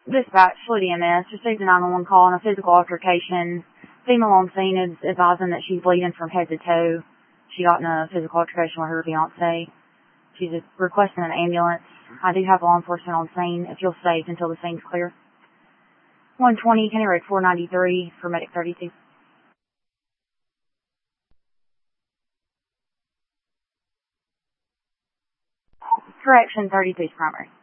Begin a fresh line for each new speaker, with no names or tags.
Dispatch, Fluid EMS, received a 911 call on a physical altercation. Female on scene is advising that she's bleeding from head to toe. She got in a physical altercation with her fiance. She's requesting an ambulance. I do have law enforcement on scene if you'll stay until the scene's clear. 120, County Road 493 for Medic 32. Correction, 32's primary.